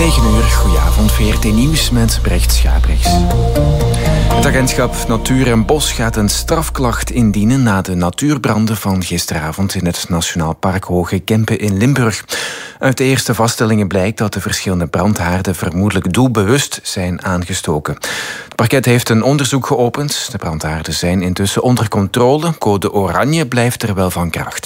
9 uur, goedenavond, VRT Nieuws met Brecht Schaprechts. Het agentschap Natuur en Bos gaat een strafklacht indienen na de natuurbranden van gisteravond in het Nationaal Park Hoge Kempen in Limburg. Uit de eerste vaststellingen blijkt dat de verschillende brandhaarden vermoedelijk doelbewust zijn aangestoken. Het parket heeft een onderzoek geopend. De brandhaarden zijn intussen onder controle. Code oranje blijft er wel van kracht.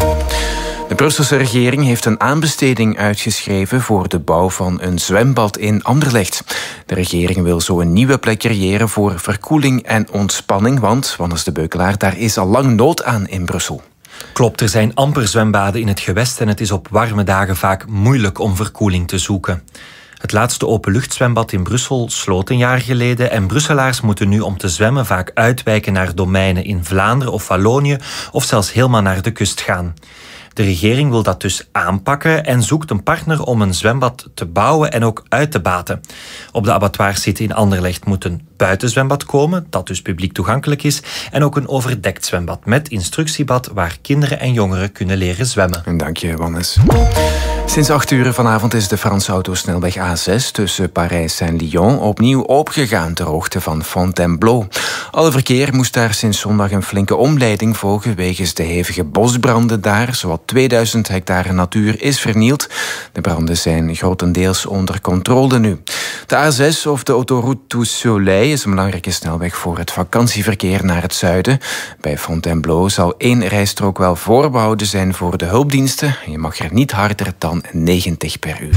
De Brusselse regering heeft een aanbesteding uitgeschreven voor de bouw van een zwembad in Anderlecht. De regering wil zo een nieuwe plek creëren voor verkoeling en ontspanning, want, Wannes de Beukelaar, daar is al lang nood aan in Brussel. Klopt, er zijn amper zwembaden in het gewest en het is op warme dagen vaak moeilijk om verkoeling te zoeken. Het laatste openluchtzwembad in Brussel sloot een jaar geleden en Brusselaars moeten nu om te zwemmen vaak uitwijken naar domeinen in Vlaanderen of Wallonië of zelfs helemaal naar de kust gaan. De regering wil dat dus aanpakken en zoekt een partner om een zwembad te bouwen en ook uit te baten. Op de abattoirsite in Anderlecht moet een buitenzwembad komen, dat dus publiek toegankelijk is, en ook een overdekt zwembad met instructiebad waar kinderen en jongeren kunnen leren zwemmen. En dank je, Wannes. Sinds 8 uur vanavond is de Franse autosnelweg A6 tussen Parijs en Lyon opnieuw opengegaan ter hoogte van Fontainebleau. Alle verkeer moest daar sinds zondag een flinke omleiding volgen wegens de hevige bosbranden daar. Zowat 2000 hectare natuur is vernield. De branden zijn grotendeels onder controle nu. De A6 of de Autoroute du Soleil is een belangrijke snelweg voor het vakantieverkeer naar het zuiden. Bij Fontainebleau zal 1 rijstrook wel voorbehouden zijn voor de hulpdiensten. Je mag er niet harder dan 90 per uur.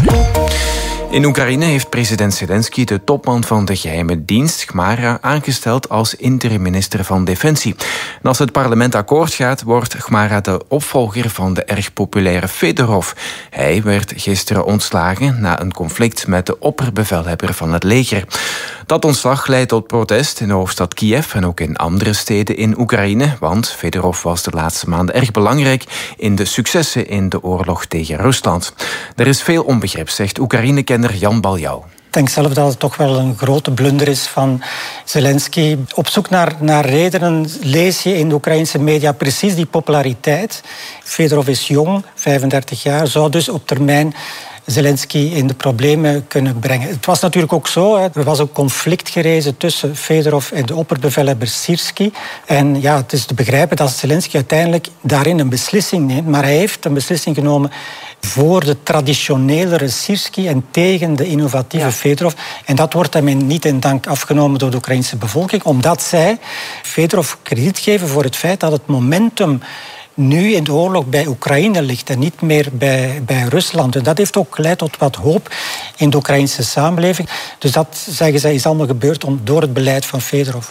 In Oekraïne heeft president Zelensky de topman van de geheime dienst, Chmara, aangesteld als interim-minister van Defensie. En als het parlement akkoord gaat, wordt Chmara de opvolger van de erg populaire Fedorov. Hij werd gisteren ontslagen na een conflict met de opperbevelhebber van het leger. Dat ontslag leidt tot protest in de hoofdstad Kiev en ook in andere steden in Oekraïne, want Fedorov was de laatste maanden erg belangrijk in de successen in de oorlog tegen Rusland. Er is veel onbegrip, zegt Oekraïne-kenner Jan Baljouw. Ik denk zelf dat het toch wel een grote blunder is van Zelensky. Op zoek naar redenen lees je in de Oekraïnse media precies die populariteit. Fedorov is jong, 35 jaar, zou dus op termijn Zelensky in de problemen kunnen brengen. Het was natuurlijk ook zo, er was een conflict gerezen tussen Fedorov en de opperbevelhebber Syrský. En ja, het is te begrijpen dat Zelensky uiteindelijk daarin een beslissing neemt. Maar hij heeft een beslissing genomen voor de traditionelere Syrský en tegen de innovatieve Fedorov. En dat wordt hem niet in dank afgenomen door de Oekraïnse bevolking, omdat zij Fedorov krediet geven voor het feit dat het momentum nu in de oorlog bij Oekraïne ligt en niet meer bij Rusland. En dat heeft ook geleid tot wat hoop in de Oekraïnse samenleving. Dus dat, zeggen zij, is allemaal gebeurd door het beleid van Fedorov.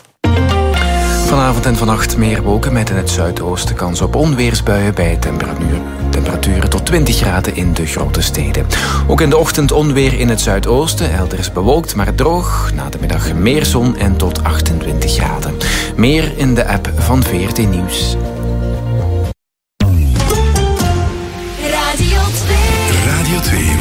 Vanavond en vannacht meer wolken met in het zuidoosten kans op onweersbuien bij temperaturen tot 20 graden in de grote steden. Ook in de ochtend onweer in het zuidoosten, elders bewolkt maar droog. Na de middag meer zon en tot 28 graden. Meer in de app van VRT Nieuws. Radio 2.